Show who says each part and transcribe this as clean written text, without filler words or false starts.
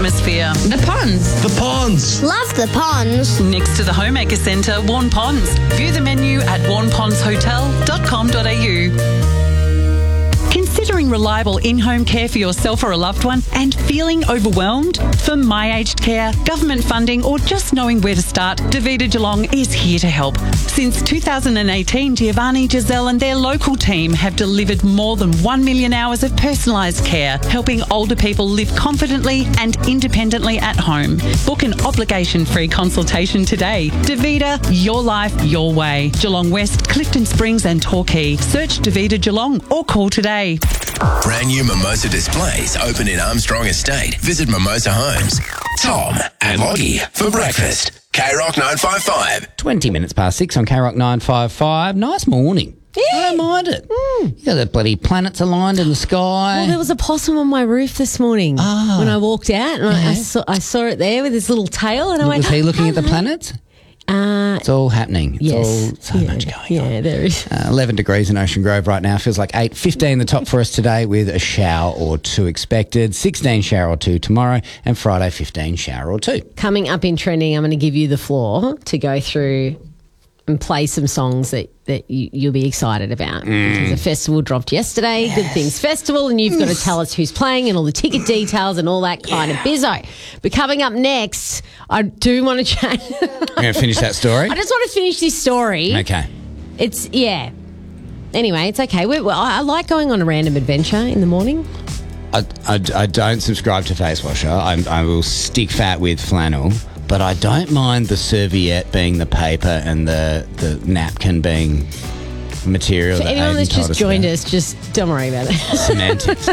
Speaker 1: atmosphere.
Speaker 2: The ponds.
Speaker 3: The ponds.
Speaker 4: Love the ponds.
Speaker 1: Next to the Homemaker Centre, Warn Ponds. View the menu at warnpondshotel.com.au. Considering reliable in-home care for yourself or a loved one and feeling overwhelmed? For My Aged Care, government funding or just knowing where to start, Davida Geelong is here to help. Since 2018, Giovanni, Giselle and their local team have delivered more than 1 million hours of personalised care, helping older people live confidently and independently at home. Book an obligation-free consultation today. Davida, your life, your way. Geelong West, Clifton Springs and Torquay. Search Davida Geelong or call today.
Speaker 5: Brand new Mimosa displays open in Armstrong Estate. Visit Mimosa Homes. Tom and Lottie for breakfast. K-Rock 955.
Speaker 6: 20 minutes past 6 on K-Rock 955. Nice morning.
Speaker 2: Yeah.
Speaker 6: I don't mind it. You got the bloody planets aligned in the sky.
Speaker 2: Well, there was a possum on my roof this morning when I walked out, and I saw it there with his little tail, and I went,
Speaker 6: Was he looking at the planets? It's all happening. It's
Speaker 2: yes.
Speaker 6: all so much going on.
Speaker 2: Yeah, there is.
Speaker 6: 11 degrees in Ocean Grove right now. Feels like 8. 15 the top for us today with a shower or two expected. 16 shower or two tomorrow. And Friday, 15 shower or two.
Speaker 2: Coming up in trending, I'm going to give you the floor to go through and play some songs that you'll be excited about. Because the festival dropped yesterday, Good Things Festival, and you've got to tell us who's playing and all the ticket details and all that kind of bizzo. But coming up next, I do want to chat.
Speaker 6: You're going to finish that story?
Speaker 2: I just want to finish this story.
Speaker 6: Okay.
Speaker 2: Anyway, it's okay. I like going on a random adventure in the morning.
Speaker 6: I don't subscribe to face washer. I will stick fat with flannel. But I don't mind the serviette being the paper and the napkin being material.
Speaker 2: For
Speaker 6: that
Speaker 2: anyone
Speaker 6: Aidan
Speaker 2: that's
Speaker 6: told
Speaker 2: just
Speaker 6: us
Speaker 2: joined
Speaker 6: about.
Speaker 2: us, just don't worry about it.
Speaker 6: Semantics.